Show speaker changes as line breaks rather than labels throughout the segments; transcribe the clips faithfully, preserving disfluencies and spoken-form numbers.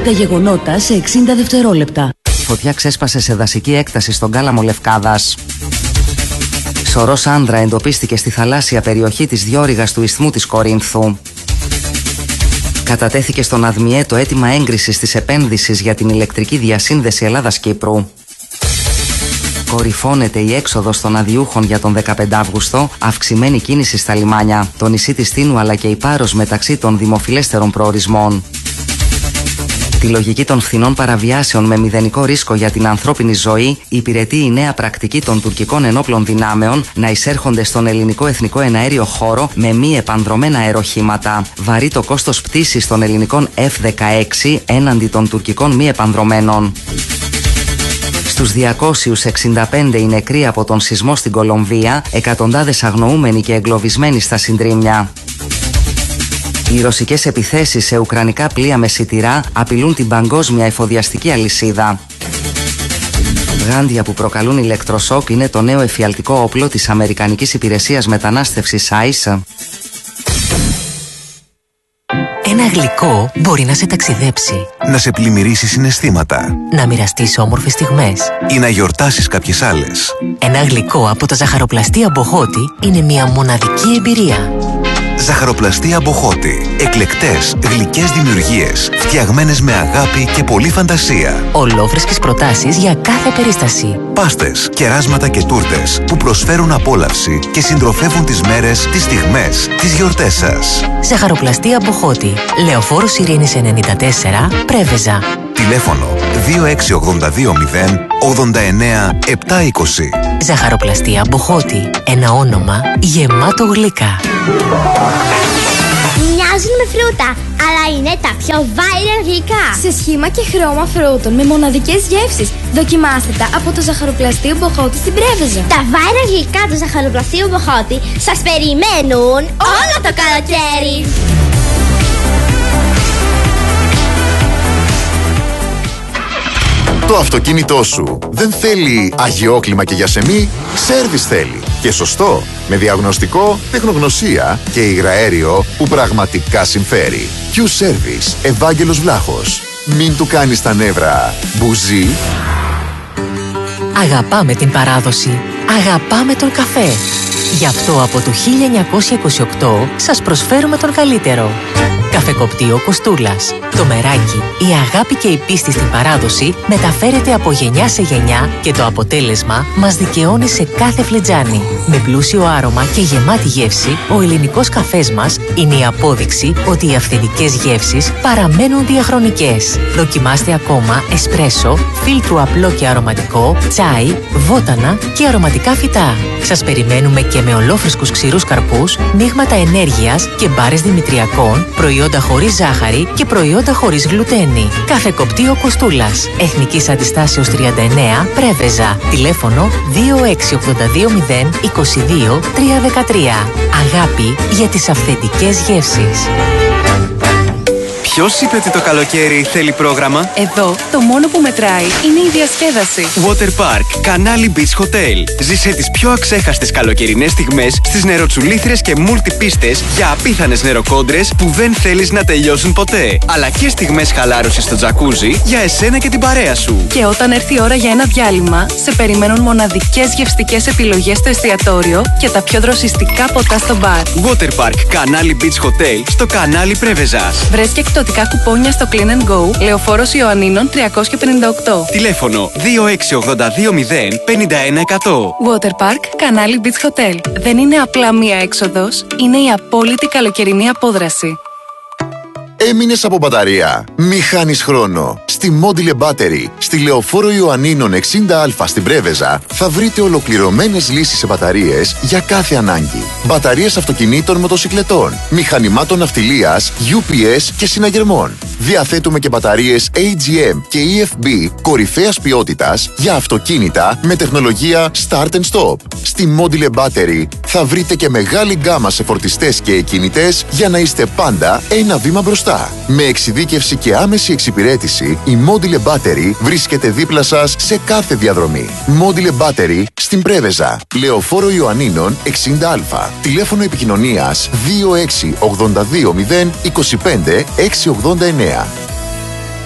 Τα γεγονότα σε εξήντα δευτερόλεπτα.
Φωτιά ξέσπασε σε δασική έκταση στον Κάλαμο Λευκάδας. Σωρός άνδρα εντοπίστηκε στη θαλάσσια περιοχή της διόρυγας του ισθμού της Κορίνθου. Κατατέθηκε στον ΑΔΜΙΕ το αίτημα έγκρισης της επένδυσης για την ηλεκτρική διασύνδεση Ελλάδας-Κύπρου. Κορυφώνεται η έξοδος των αδειούχων για τον δεκαπέντε Αυγούστου, αυξημένη κίνηση στα λιμάνια, το νησί της Τίνου αλλά και η Πάρος μεταξύ των δημοφιλέστερων προορισμών. Τη λογική των φθηνών παραβιάσεων με μηδενικό ρίσκο για την ανθρώπινη ζωή υπηρετεί η νέα πρακτική των τουρκικών ενόπλων δυνάμεων να εισέρχονται στον ελληνικό εθνικό εναέριο χώρο με μη επανδρομένα αεροχήματα. Βαρύ το κόστος πτήσης των ελληνικών εφ δεκαέξι έναντι των τουρκικών μη επανδρομένων. Στους διακόσιους εξήντα πέντε οι νεκροί από τον σεισμό στην Κολομβία, εκατοντάδες αγνοούμενοι και εγκλωβισμένοι στα συντρίμμια. Οι ρωσικές επιθέσεις σε ουκρανικά πλοία με σιτηρά απειλούν την παγκόσμια εφοδιαστική αλυσίδα. Γάντια που προκαλούν ηλεκτροσόκ είναι το νέο εφιαλτικό όπλο της Αμερικανικής Υπηρεσίας Μετανάστευσης άις.
Ένα γλυκό μπορεί να σε ταξιδέψει,
να σε πλημμυρίσει συναισθήματα,
να μοιραστείς όμορφες στιγμές
ή να γιορτάσεις κάποιες άλλες.
Ένα γλυκό από τα ζαχαροπλαστεία Μποχώτη είναι μια μοναδική εμπειρία.
Ζαχαροπλαστεία Μποχώτη. Εκλεκτές, γλυκές δημιουργίες, φτιαγμένες με αγάπη και πολλή φαντασία.
Ολόφρεσκες προτάσεις για κάθε περίσταση.
Πάστες, κεράσματα και τούρτες που προσφέρουν απόλαυση και συντροφεύουν τις μέρες, τις στιγμές, τις γιορτές σας.
Ζαχαροπλαστεία Μποχώτη. Λεωφόρος Ειρήνης ενενήντα τέσσερα, Πρέβεζα.
Τηλέφωνο δύο έξι ογδόντα δύο μηδέν ογδόντα εννέα επτακόσια είκοσι.
Ζαχαροπλαστεία Μποχώτη. Ένα όνομα γεμάτο γλυκά.
Μοιάζουν με φρούτα, αλλά είναι τα πιο viral γλυκά.
Σε σχήμα και χρώμα φρούτων με μοναδικές γεύσεις. Δοκιμάστε τα από το Ζαχαροπλαστείο Μποχώτη στην Πρέβεζα.
Τα viral γλυκά του Ζαχαροπλαστείου Μποχώτη σας περιμένουν όλο το καλοκαίρι.
Το αυτοκίνητό σου δεν θέλει αγιόκλιμα και γιασεμί, σέρβις θέλει. Και σωστό, με διαγνωστικό, τεχνογνωσία και υγραέριο που πραγματικά συμφέρει. Q-Service, Ευάγγελος Βλάχος. Μην του κάνεις τα νεύρα μπουζί.
Αγαπάμε την παράδοση. Αγαπάμε τον καφέ. Γι' αυτό από το χίλια εννιακόσια είκοσι οκτώ σας προσφέρουμε τον καλύτερο. Καφεκοπτείο Κοστούλας. Το μεράκι, η αγάπη και η πίστη στην παράδοση μεταφέρεται από γενιά σε γενιά και το αποτέλεσμα μας δικαιώνει σε κάθε φλιτζάνι. Με πλούσιο άρωμα και γεμάτη γεύση, ο ελληνικός καφές μας είναι η απόδειξη ότι οι αυθεντικές γεύσεις παραμένουν διαχρονικές. Δοκιμάστε ακόμα εσπρέσο, φίλτρου απλό και αρωματικό, τσάι, βότανα και αρωματικά φυτά. Σας περιμένουμε και με ολόφρεσκους ξηρούς καρπούς, μείγματα ενέργειας και μπάρες δημητριακών, προϊόντα χωρίς ζάχαρη και προϊόντα χωρίς γλουτένη. Καφεκοπτείο Κοστούλας. Εθνικής Αντιστάσεως τριάντα εννέα, Πρέβεζα. Τηλέφωνο δύο έξι ογδόντα δύο μηδέν είκοσι δύο τριακόσια δεκατρία. Αγάπη για τις αυθεντικές γεύσεις.
Ποιος είπε ότι το καλοκαίρι θέλει πρόγραμμα?
Εδώ το μόνο που μετράει είναι η διασκέδαση.
Water Park, Κανάλι Beach Hotel. Ζήσε τις πιο αξέχαστες καλοκαιρινές στιγμές στις νεροτσουλήθρες και μουλτιπίστες για απίθανες νεροκόντρες που δεν θέλεις να τελειώσουν ποτέ. Αλλά και στιγμές χαλάρωσης στο τζακούζι για εσένα και την παρέα σου.
Και όταν έρθει η ώρα για ένα διάλειμμα, σε περιμένουν μοναδικές γευστικές επιλογές στο εστιατόριο και τα πιο δροσιστικά ποτά στο μπαρ.
Water Park, Κανάλι Beach Hotel στο Κανάλι Πρέβεζας.
Βρες και εκπτωτικά κουπόνια στο Clean and Go, Λεωφόρος Ιωαννίνων τριακόσια πενήντα οκτώ.
Τηλέφωνο δύο έξι ογδόντα δύο μηδέν πενήντα ένα εκατό.
Water Park, Κανάλι Beach Hotel. Δεν είναι απλά μία έξοδος, είναι η απόλυτη καλοκαιρινή απόδραση.
Έμεινες από μπαταρία? Μη χάνεις χρόνο. Στη Module Battery, στη Λεωφόρο Ιωαννίνων εξήντα α στην Πρέβεζα, θα βρείτε ολοκληρωμένες λύσεις σε μπαταρίες για κάθε ανάγκη. Μπαταρίες αυτοκινήτων, μοτοσικλετών, μηχανημάτων ναυτιλίας, γιου πι ες και συναγερμών. Διαθέτουμε και μπαταρίες έι τζι εμ και ι εφ μπι κορυφαίας ποιότητας για αυτοκίνητα με τεχνολογία Start and Stop. Στη Module Battery θα βρείτε και μεγάλη γκάμα σε φορτιστές και εκκινητές για να είστε πάντα ένα βήμα μπροστά. Με εξειδίκευση και άμεση εξυπηρέτηση, η Module Battery βρίσκεται δίπλα σας σε κάθε διαδρομή. Module Battery στην Πρέβεζα, Λεωφόρο Ιωαννίνων εξήντα α. Τηλέφωνο επικοινωνίας δύο έξι ογδόντα δύο μηδέν είκοσι πέντε εξακόσια ογδόντα εννέα.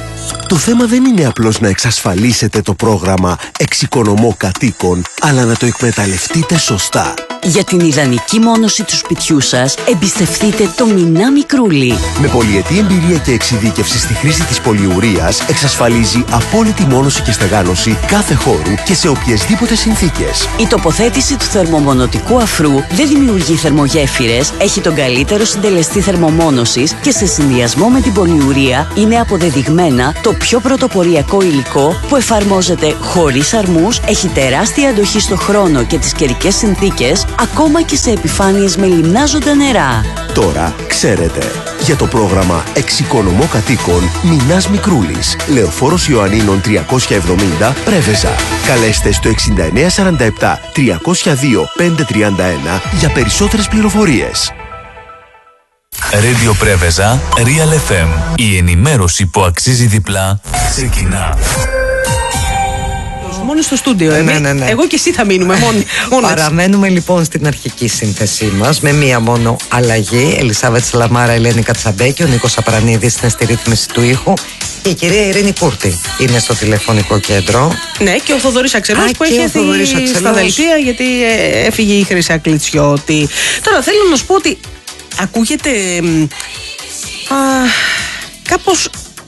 Το θέμα δεν είναι απλώς να εξασφαλίσετε το πρόγραμμα Εξοικονομώ Κατοίκων, αλλά να το εκμεταλλευτείτε σωστά.
Για την ιδανική μόνωση του σπιτιού σας, εμπιστευτείτε το Μινά Μικρούλι.
Με πολυετή εμπειρία και εξειδίκευση στη χρήση της πολυουρίας, εξασφαλίζει απόλυτη μόνωση και στεγάνωση κάθε χώρου και σε οποιασδήποτε συνθήκες.
Η τοποθέτηση του θερμομονωτικού αφρού δεν δημιουργεί θερμογέφυρες, έχει τον καλύτερο συντελεστή θερμομόνωσης και σε συνδυασμό με την πολυουρία είναι αποδεδειγμένα το πιο πρωτοποριακό υλικό που εφαρμόζεται χωρίς αρμούς, έχει τεράστια αντοχή στο χρόνο και τις καιρικές συνθήκες, ακόμα και σε επιφάνειες με λιμνάζοντα νερά.
Τώρα ξέρετε. Για το πρόγραμμα Εξοικονομώ Κατοίκων, Μινάς Μικρούλης, Λεωφόρος Ιωαννίνων τριακόσια εβδομήντα, Πρέβεζα. Καλέστε στο εξήντα εννέα σαράντα επτά τριακόσια δύο πεντακόσια τριάντα ένα για περισσότερες πληροφορίες.
Radio Πρέβεζα, Real εφ εμ. Η ενημέρωση που αξίζει διπλά ξεκινά.
Μόνοι στο στούντιο,
ναι, ναι, ναι.
Εγώ και εσύ θα μείνουμε μόνοι.
Παραμένουμε λοιπόν στην αρχική σύνθεσή μας με μία μόνο αλλαγή. Ελισάβετ Σλαμάρα, Ελένη Κατσαμπέκη, ο Νίκος Απρανίδης είναι στη ρύθμιση του ήχου και η κυρία Ειρήνη Κούρτη είναι στο τηλεφωνικό κέντρο.
Ναι, και ο Θοδωρής Αξελός που έχει έρθει στα δελτία γιατί ε, έφυγε η Χρυσά Κλιτσιώτη. Τώρα θέλω να σου πω ότι ακούγεται α, κάπως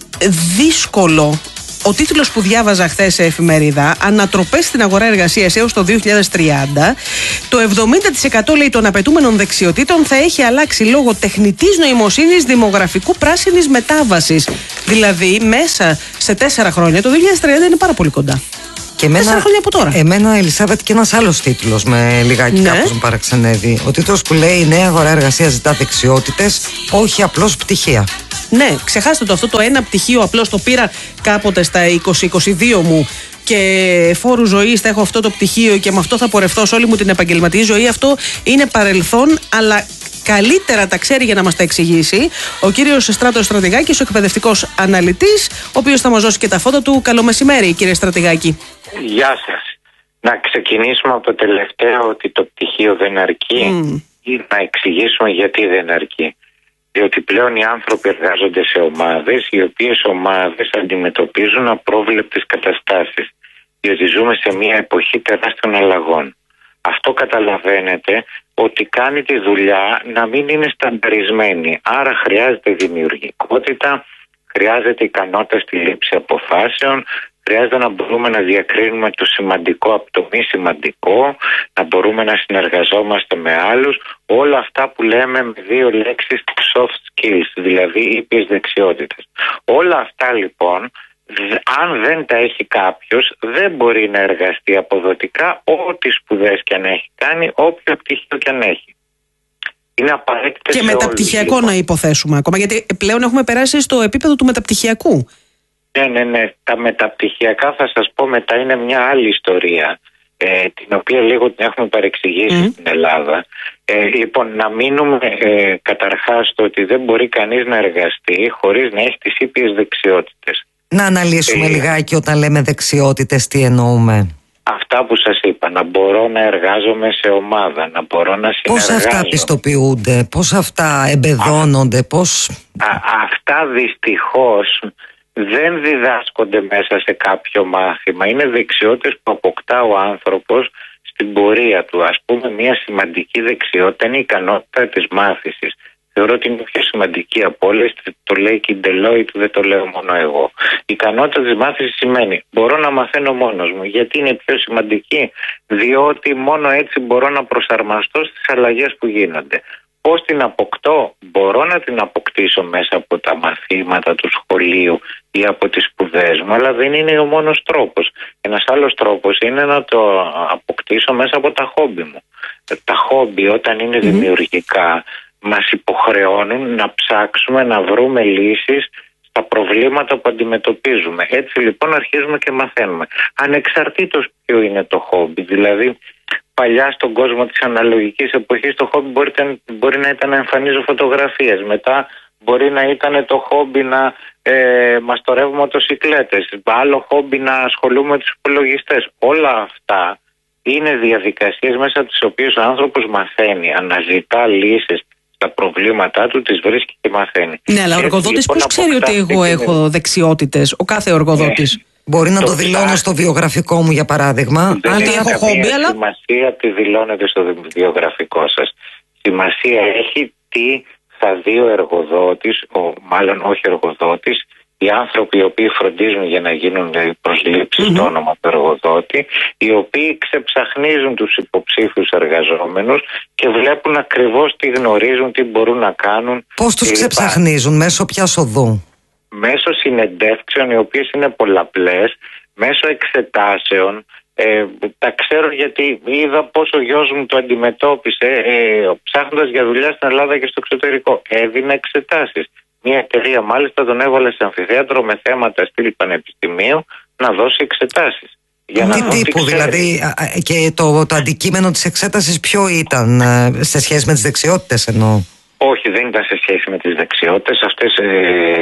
δύσκολο ο τίτλος που διάβαζα χθες σε εφημερίδα, ανατροπές στην αγορά εργασίας έως το δύο χιλιάδες τριάντα, το εβδομήντα τοις εκατό λέει των απαιτούμενων δεξιοτήτων θα έχει αλλάξει λόγω τεχνητής νοημοσύνης, δημογραφικού πράσινης μετάβασης. Δηλαδή μέσα σε τέσσερα χρόνια, το δύο χιλιάδες τριάντα είναι πάρα πολύ κοντά.
Και εμένα,
τέσσερα χρόνια από τώρα.
Εμένα, Ελισάβετ, και ένας άλλος τίτλος με λιγάκι ναι. κάπως μου παραξενεύει. Ο τίτλος που λέει «Η νέα αγορά εργασίας ζητά δεξιότητες, όχι απλώς πτυχία».
Ναι, ξεχάστε το αυτό το ένα πτυχίο, απλώς το πήρα κάποτε στα είκοσι είκοσι δύο μου και φόρου ζωής θα έχω αυτό το πτυχίο και με αυτό θα πορευτώ σε όλη μου την επαγγελματική ζωή. Αυτό είναι παρελθόν, αλλά καλύτερα τα ξέρει για να μας τα εξηγήσει ο κύριος Στράτος Στρατηγάκης, ο εκπαιδευτικός αναλυτής, ο οποίος θα μας δώσει και τα φώτα του. Καλό μεσημέρι, κύριε Στρατηγάκη.
Γεια σας. Να ξεκινήσουμε από το τελευταίο, ότι το πτυχίο δεν αρκεί mm. ή να εξηγήσουμε γιατί δεν αρκεί. Διότι πλέον οι άνθρωποι εργάζονται σε ομάδες, οι οποίες ομάδες αντιμετωπίζουν απρόβλεπτες καταστάσεις. Διότι ζούμε σε μια εποχή τεράστιων αλλαγών. Αυτό καταλαβαίνετε ότι κάνει τη δουλειά να μην είναι στανταρισμένη. Άρα χρειάζεται δημιουργικότητα, χρειάζεται ικανότητα στη λήψη αποφάσεων, χρειάζεται να μπορούμε να διακρίνουμε το σημαντικό από το μη σημαντικό, να μπορούμε να συνεργαζόμαστε με άλλους. Όλα αυτά που λέμε με δύο λέξεις soft skills, δηλαδή ήπιες δεξιότητες. Όλα αυτά λοιπόν, αν δεν τα έχει κάποιος, δεν μπορεί να εργαστεί αποδοτικά ό,τι σπουδές και αν έχει κάνει, όποιο πτυχίο και αν έχει. Είναι απαραίτητες.
Και μεταπτυχιακό λοιπόν. Να υποθέσουμε ακόμα, γιατί πλέον έχουμε περάσει στο επίπεδο του μεταπτυχιακού.
Ναι, ναι, ναι. Τα μεταπτυχιακά θα σας πω μετά είναι μια άλλη ιστορία, ε, την οποία λίγο την έχουμε παρεξηγήσει mm. στην Ελλάδα. Ε, λοιπόν, να μείνουμε ε, καταρχάς στο ότι δεν μπορεί κανείς να εργαστεί χωρίς να έχει τις ήπιες δεξιότητες.
Να αναλύσουμε ε, λιγάκι όταν λέμε δεξιότητες τι εννοούμε.
Αυτά που σας είπα, να μπορώ να εργάζομαι σε ομάδα, να μπορώ να συνεργάζομαι.
Πώς αυτά πιστοποιούνται, πώς αυτά εμπεδώνονται, α, πώς...
Α, αυτά δυστυχώς δεν διδάσκονται μέσα σε κάποιο μάθημα. Είναι δεξιότητες που αποκτά ο άνθρωπος στην πορεία του. Ας πούμε, μια σημαντική δεξιότητα είναι η ικανότητα της μάθησης. Θεωρώ ότι είναι πιο σημαντική από όλες. Το λέει και η Deloitte, δεν το λέω μόνο εγώ. Η ικανότητα της μάθησης σημαίνει μπορώ να μαθαίνω μόνος μου. Γιατί είναι πιο σημαντική? Διότι μόνο έτσι μπορώ να προσαρμοστώ στις αλλαγές που γίνονται. Πώς την αποκτώ? Μπορώ να την αποκτήσω μέσα από τα μαθήματα του σχολείου ή από τις σπουδές μου, αλλά δεν είναι ο μόνος τρόπος. Ένας άλλος τρόπος είναι να το αποκτήσω μέσα από τα χόμπι μου. Τα χόμπι όταν είναι mm-hmm. δημιουργικά μας υποχρεώνουν να ψάξουμε, να βρούμε λύσεις στα προβλήματα που αντιμετωπίζουμε. Έτσι λοιπόν αρχίζουμε και μαθαίνουμε. Ανεξαρτήτως ποιο είναι το χόμπι, δηλαδή παλιά στον κόσμο της αναλογικής εποχής το χόμπι μπορεί, μπορεί να ήταν να εμφανίζω φωτογραφίες. Μετά μπορεί να ήταν το χόμπι να ε, μαστορεύουμε μοτοσικλέτες. Άλλο χόμπι να ασχολούμαι με τους υπολογιστές. Όλα αυτά είναι διαδικασίες μέσα από τις οποίες ο άνθρωπος μαθαίνει, αναζητά λύσεις τα προβλήματά του, τις βρίσκει και μαθαίνει.
Ναι, αλλά ο εργοδότης
λοιπόν,
πώς ξέρει ότι εγώ έχω δεξιότητες, ο κάθε εργοδότης?
Ναι.
Μπορεί να
το,
το δηλώνω ψάχ... στο βιογραφικό μου, για παράδειγμα.
Δεν
ότι έχω χόμπι, αλλά.
Σημασία τι δηλώνεται στο βιογραφικό σας. Σημασία έχει τι θα δει ο εργοδότης, ο, μάλλον όχι εργοδότης, οι άνθρωποι οι οποίοι φροντίζουν για να γίνουν οι προσλήψεις mm-hmm. στο όνομα του εργοδότη, οι οποίοι ξεψαχνίζουν τους υποψήφιους εργαζόμενους και βλέπουν ακριβώς τι γνωρίζουν, τι μπορούν να κάνουν.
Πώς τους ξεψαχνίζουν, μέσω ποιας οδού?
Μέσω συνεντεύξεων, οι οποίες είναι πολλαπλές, μέσω εξετάσεων. Ε, τα ξέρω γιατί είδα πώς ο γιος μου το αντιμετώπισε ε, ψάχνοντας για δουλειά στην Ελλάδα και στο εξωτερικό. Έδινε εξετάσεις. Μια εταιρεία μάλιστα τον έβαλε σε αμφιθέατρο με θέματα στυλ πανεπιστημίου να δώσει εξετάσεις. Για
τι να τύπου, δηλαδή, και το, το αντικείμενο της εξέτασης ποιο ήταν, σε σχέση με τις δεξιότητες εννοώ?
Όχι, δεν ήταν σε σχέση με τις δεξιότητες. Αυτές ε,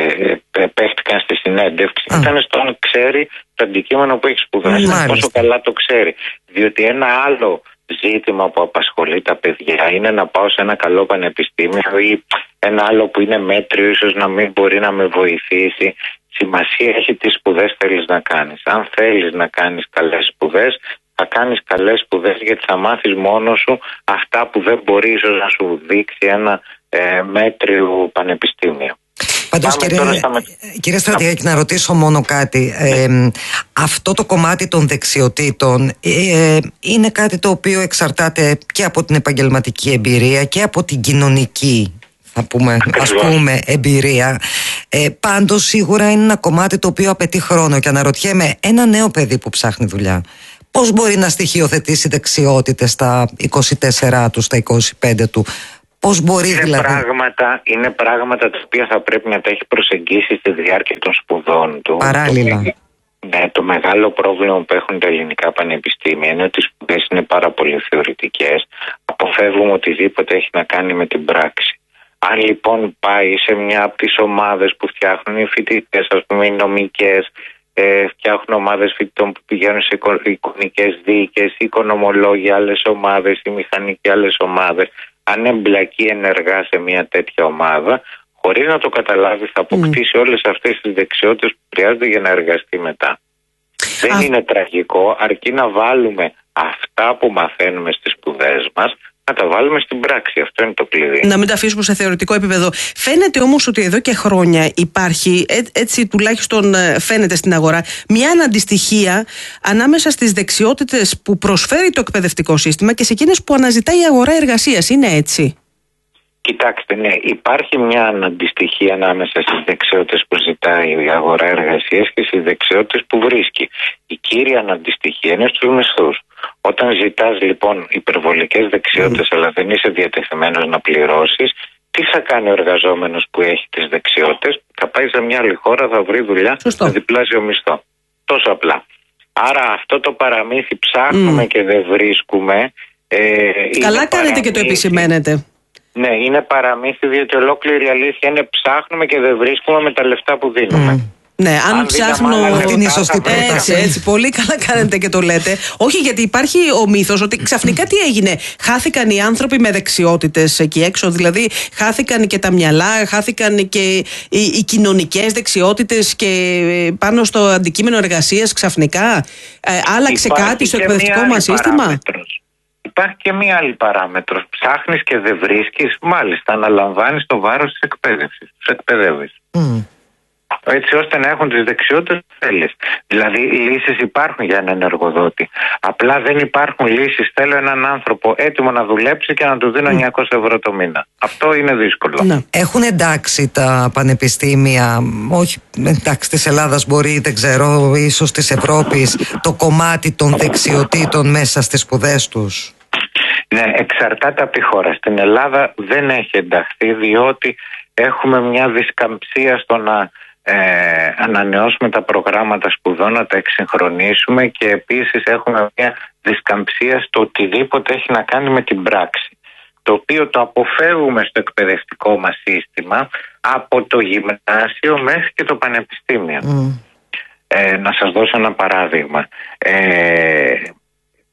ε, παίχτηκαν στη συνέντευξη. Α. Ήταν στο αν ξέρει το αντικείμενο που έχει σπουδάσει, πόσο καλά το ξέρει. Διότι ένα άλλο ζήτημα που απασχολεί τα παιδιά είναι να πάω σε ένα καλό πανεπιστήμιο ή ένα άλλο που είναι μέτριο, ίσως να μην μπορεί να με βοηθήσει. Σημασία έχει τι σπουδές θέλεις να κάνεις. Αν θέλεις να κάνεις καλές σπουδές, θα κάνεις καλές σπουδές, γιατί θα μάθεις μόνος σου αυτά που δεν μπορεί ίσως να σου δείξει ένα ε, μέτριο πανεπιστήμιο.
Πάντως, κύριε, στα... κύριε Στρατηγάκη, να ρωτήσω μόνο κάτι. Ε, αυτό το κομμάτι των δεξιοτήτων ε, είναι κάτι το οποίο εξαρτάται και από την επαγγελματική εμπειρία και από την κοινωνική, θα πούμε, ας πούμε, εμπειρία. Ε, πάντως, σίγουρα είναι ένα κομμάτι το οποίο απαιτεί χρόνο. Και αναρωτιέμαι, ένα νέο παιδί που ψάχνει δουλειά, πώς μπορεί να στοιχειοθετήσει δεξιότητες στα είκοσι τέσσερα του, στα είκοσι πέντε του? Πώς μπορεί
είναι
δηλαδή?
Πράγματα, είναι πράγματα τα οποία θα πρέπει να τα έχει προσεγγίσει στη διάρκεια των σπουδών του.
Παράλληλα.
Το, ναι, το μεγάλο πρόβλημα που έχουν τα ελληνικά πανεπιστήμια είναι ότι οι σπουδές είναι πάρα πολύ θεωρητικές. Αποφεύγουμε οτιδήποτε έχει να κάνει με την πράξη. Αν λοιπόν πάει σε μια από τις ομάδες που φτιάχνουν οι φοιτητές, ας πούμε οι νομικές, ε, φτιάχνουν ομάδες φοιτητών που πηγαίνουν σε εικονικές δίκες, οι οικονομολόγοι, άλλες ομάδες, οι μηχανικοί, άλλες ομάδες. Αν εμπλακεί ενεργά σε μια τέτοια ομάδα, χωρίς να το καταλάβει, θα αποκτήσει mm. όλες αυτές τις δεξιότητες που χρειάζονται για να εργαστεί μετά. Δεν Α... είναι τραγικό, αρκεί να βάλουμε αυτά που μαθαίνουμε στις σπουδές μας, να τα βάλουμε στην πράξη. Αυτό είναι το κλειδί.
Να μην τα αφήσουμε σε θεωρητικό επίπεδο. Φαίνεται όμως ότι εδώ και χρόνια υπάρχει, έτσι τουλάχιστον φαίνεται στην αγορά, μια αναντιστοιχία ανάμεσα στις δεξιότητες που προσφέρει το εκπαιδευτικό σύστημα και σε εκείνες που αναζητάει η αγορά εργασίας. Είναι έτσι?
Κοιτάξτε, ναι, υπάρχει μια αναντιστοιχία ανάμεσα στις δεξιότητες που ζητάει η αγορά εργασίας και στις δεξιότητες που βρίσκει. Η κύρια αναντιστοιχία είναι στους μισθούς. Όταν ζητάς λοιπόν υπερβολικές δεξιότητες mm. αλλά δεν είσαι διατεθειμένος να πληρώσεις, τι θα κάνει ο εργαζόμενος που έχει τις δεξιότητες? Θα πάει σε μια άλλη χώρα, θα βρει δουλειά με διπλάσιο μισθό. Τόσο απλά. Άρα αυτό το παραμύθι ψάχνουμε mm. και δεν βρίσκουμε. Ε,
Καλά κάνετε παραμύθι. Και το επισημαίνετε.
Ναι, είναι παραμύθι, διότι ολόκληρη αλήθεια είναι ψάχνουμε και δεν βρίσκουμε με τα λεφτά που δίνουμε. Mm.
Ναι, αν, αν ψάχνω. Αυτή είναι η σωστή πρόταση. Έτσι, έτσι. Πολύ καλά κάνετε και το λέτε. Όχι, γιατί υπάρχει ο μύθος ότι ξαφνικά τι έγινε? Χάθηκαν οι άνθρωποι με δεξιότητες εκεί έξω. Δηλαδή, χάθηκαν και τα μυαλά, χάθηκαν και οι, οι κοινωνικές δεξιότητες και πάνω στο αντικείμενο εργασίας ξαφνικά. Ε, άλλαξε υπάρχει κάτι στο εκπαιδευτικό μας σύστημα.
Παράμετρος. Υπάρχει και μία άλλη παράμετρος. Ψάχνεις και δεν βρίσκεις, μάλιστα αναλαμβάνεις το βάρος της εκπαίδευσης. Τους εκπαιδεύεις. Mm. Έτσι ώστε να έχουν τις δεξιότητες που θέλεις. Δηλαδή λύσεις υπάρχουν για έναν εργοδότη. Απλά δεν υπάρχουν λύσεις. Θέλω έναν άνθρωπο έτοιμο να δουλέψει και να του δίνω εννιακόσια ευρώ το μήνα. Αυτό είναι δύσκολο.
Ναι. Έχουν εντάξει τα πανεπιστήμια, όχι εντάξει της Ελλάδας, μπορεί, δεν ξέρω, ίσως της Ευρώπης, το κομμάτι των δεξιοτήτων μέσα στις σπουδές τους?
Ναι, εξαρτάται από τη χώρα. Στην Ελλάδα δεν έχει ενταχθεί, διότι έχουμε μια δισκαμψία στο να Ε, ανανεώσουμε τα προγράμματα σπουδών, να τα εξυγχρονίσουμε, και επίσης έχουμε μια δισκαμψία στο οτιδήποτε έχει να κάνει με την πράξη, το οποίο το αποφεύγουμε στο εκπαιδευτικό μας σύστημα από το γυμνάσιο μέχρι και το πανεπιστήμιο. Mm. Ε, να σας δώσω ένα παράδειγμα. Ε,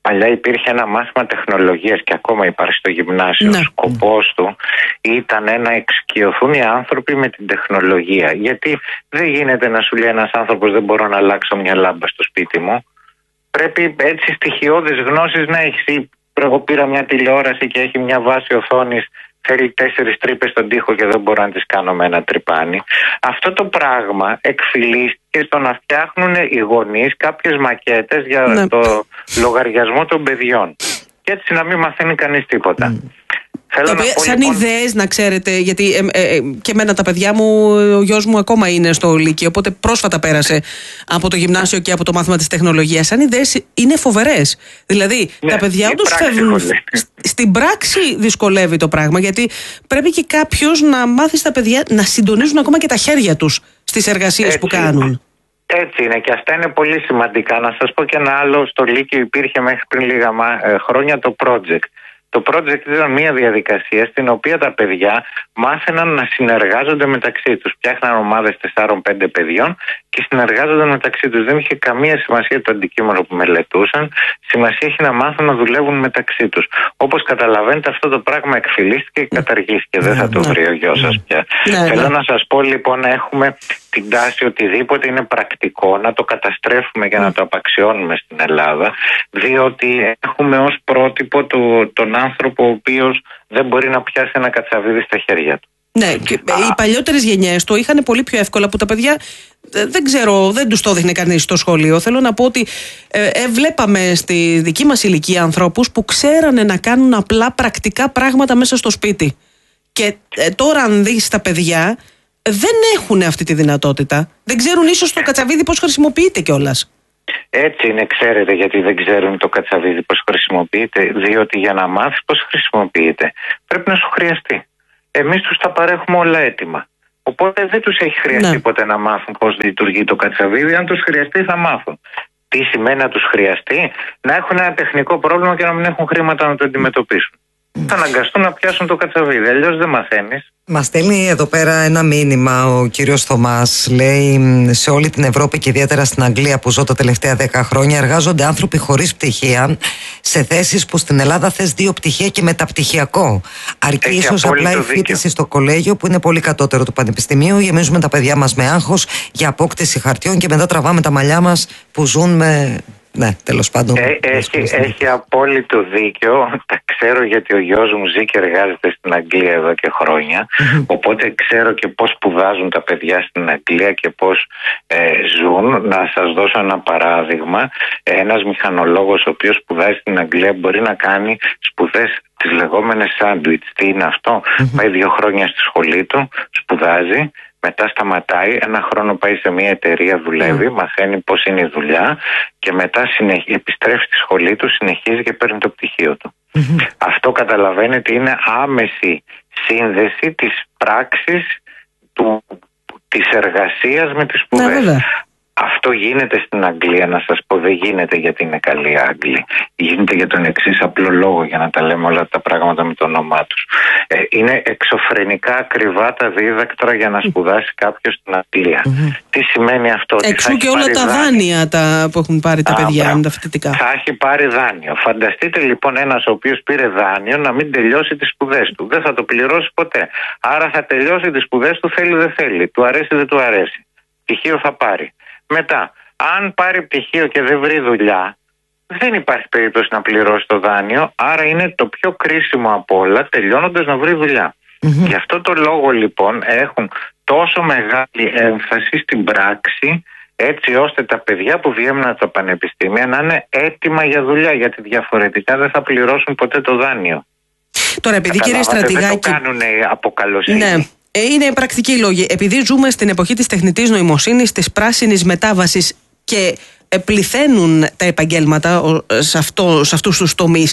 Παλιά υπήρχε ένα μάθημα τεχνολογίας και ακόμα υπάρχει στο γυμνάσιο. Ναι. Ο σκοπός του ήταν να εξοικειωθούν οι άνθρωποι με την τεχνολογία. Γιατί δεν γίνεται να σου λέει ένας άνθρωπος δεν μπορώ να αλλάξω μια λάμπα στο σπίτι μου. Πρέπει έτσι στοιχειώδεις γνώσεις να έχεις. Εγώ πήρα μια τηλεόραση και έχει μια βάση οθόνης, θέλει τέσσερις τρύπες στον τοίχο και δεν μπορώ να τις κάνω με ένα τρυπάνι. Αυτό το πράγμα εκφυλίστηκε στο να φτιάχνουν οι γονείς κάποιες μακέτες για ναι. το λογαριασμό των παιδιών. Και έτσι να μην μαθαίνει κανείς τίποτα. Mm.
Θέλω να πω, σαν λοιπόν... ιδέες, να ξέρετε, γιατί ε, ε, ε, και εμένα τα παιδιά μου, ο γιος μου ακόμα είναι στο Λύκειο, οπότε πρόσφατα πέρασε από το γυμνάσιο και από το μάθημα της τεχνολογίας. Σαν ιδέες είναι φοβερές. Δηλαδή, ναι, τα παιδιά τους φεύγουν. Στην πράξη δυσκολεύει το πράγμα, γιατί πρέπει και κάποιος να μάθει στα παιδιά να συντονίζουν ακόμα και τα χέρια τους στις εργασίες Έτσι. που κάνουν.
Έτσι είναι και αυτά είναι πολύ σημαντικά. Να σας πω και ένα άλλο, στο Λύκειο υπήρχε μέχρι πριν λίγα χρόνια το project. Το project ήταν μια διαδικασία στην οποία τα παιδιά μάθαιναν να συνεργάζονται μεταξύ τους. Φτιάχναν ομάδες τεσσάρων πέντε παιδιών και συνεργάζονταν μεταξύ τους. Δεν είχε καμία σημασία το αντικείμενο που μελετούσαν. Σημασία έχει να μάθουν να δουλεύουν μεταξύ τους. Όπως καταλαβαίνετε, αυτό το πράγμα εκφυλίστηκε και καταργήθηκε. Δεν θα το βρει ο γιος σας πια. Θέλω να σας πω λοιπόν να έχουμε την τάση οτιδήποτε είναι πρακτικό να το καταστρέφουμε και να το απαξιώνουμε στην Ελλάδα, διότι έχουμε ως πρότυπο το, τον άνθρωπο ο οποίος δεν μπορεί να πιάσει ένα κατσαβίδι στα χέρια του.
Ναι, και οι παλιότερες γενιές το είχαν πολύ πιο εύκολα, που τα παιδιά δεν ξέρω, δεν τους το έδειχνε κανείς στο σχολείο. Θέλω να πω ότι ε, ε, βλέπαμε στη δική μας ηλικία ανθρώπους που ξέρανε να κάνουν απλά πρακτικά πράγματα μέσα στο σπίτι. Και ε, τώρα αν δεις τα παιδιά δεν έχουν αυτή τη δυνατότητα. Δεν ξέρουν ίσως το κατσαβίδι πώς χρησιμοποιείται κιόλας.
Έτσι είναι, ξέρετε γιατί δεν ξέρουν το κατσαβίδι πώς χρησιμοποιείται? Διότι για να μάθεις πώς χρησιμοποιείται πρέπει να σου χρειαστεί. Εμείς τους τα παρέχουμε όλα έτοιμα. Οπότε δεν τους έχει χρειαστεί ναι. ποτέ να μάθουν πώς λειτουργεί το κατσαβίδι. Αν τους χρειαστεί θα μάθουν. Τι σημαίνει να τους χρειαστεί? Να έχουν ένα τεχνικό πρόβλημα και να μην έχουν χρήματα να το αντιμετωπίσουν. Θα αναγκαστούν να πιάσουν το κατσαβίδι, αλλιώς δεν μαθαίνεις.
Μας στέλνει εδώ πέρα ένα μήνυμα ο κύριος Θωμάς. Λέει, σε όλη την Ευρώπη και ιδιαίτερα στην Αγγλία που ζω τα τελευταία δέκα χρόνια εργάζονται άνθρωποι χωρίς πτυχία σε θέσεις που στην Ελλάδα θες δύο πτυχία και μεταπτυχιακό. Αρκεί ίσως απλά η φοιτηση στο κολέγιο που είναι πολύ κατώτερο του πανεπιστημίου. Γεμίζουμε τα παιδιά μας με άγχος για απόκτηση χαρτιών και μετά τραβάμε τα μαλλιά μας που ζουν με... Ναι, τέλος πάντων.
Ε, έχει, έχει απόλυτο δίκιο. Τα ξέρω γιατί ο γιος μου ζει και εργάζεται στην Αγγλία εδώ και χρόνια. Mm-hmm. Οπότε ξέρω και πώς σπουδάζουν τα παιδιά στην Αγγλία και πώς ε, ζουν. Να σας δώσω ένα παράδειγμα. Ένας μηχανολόγος ο οποίος σπουδάζει στην Αγγλία μπορεί να κάνει σπουδές τις λεγόμενες σάντουιτς. Τι είναι αυτό? Mm-hmm. Πάει δύο χρόνια στη σχολή του, σπουδάζει. Μετά σταματάει, ένα χρόνο πάει σε μια εταιρεία, δουλεύει, mm. μαθαίνει πώς είναι η δουλειά και μετά συνεχ... επιστρέφει στη σχολή του, συνεχίζει και παίρνει το πτυχίο του. Mm-hmm. Αυτό καταλαβαίνετε είναι άμεση σύνδεση της πράξης του... της εργασίας με τις σπουδές. Ναι, αυτό γίνεται στην Αγγλία, να σας πω, δεν γίνεται γιατί είναι καλοί οι Άγγλοι. Γίνεται για τον εξής απλό λόγο, για να τα λέμε όλα τα πράγματα με το όνομά τους. Ε, είναι εξωφρενικά ακριβά τα δίδακτρα για να σπουδάσει κάποιος στην Αγγλία. Mm-hmm. Τι σημαίνει αυτό?
Εξού και όλα τα δάνεια τα που έχουν πάρει τα Α, παιδιά με τα φοιτητικά.
Θα έχει πάρει δάνειο. Φανταστείτε λοιπόν ένας ο οποίος πήρε δάνειο να μην τελειώσει τις σπουδές του. Δεν θα το πληρώσει ποτέ. Άρα θα τελειώσει τις σπουδές του, θέλει δεν θέλει. Του αρέσει δεν του αρέσει. Πτυχίο θα πάρει. Μετά, αν πάρει πτυχίο και δεν βρει δουλειά, δεν υπάρχει περίπτωση να πληρώσει το δάνειο, άρα είναι το πιο κρίσιμο από όλα, τελειώνοντας, να βρει δουλειά. Mm-hmm. Γι' αυτό το λόγο λοιπόν έχουν τόσο μεγάλη έμφαση στην πράξη, έτσι ώστε τα παιδιά που βγαίνουν από τα πανεπιστήμια να είναι έτοιμα για δουλειά, γιατί διαφορετικά δεν θα πληρώσουν ποτέ το δάνειο.
Τώρα, επειδή κύριε Στρατηγάκη...
Δεν το κάνουν από καλοσύνη.
Ναι. Είναι πρακτικοί λόγοι. Επειδή ζούμε στην εποχή της τεχνητής νοημοσύνης, της πράσινης μετάβασης και πληθαίνουν τα επαγγέλματα σε, αυτό, σε αυτούς τους τομείς,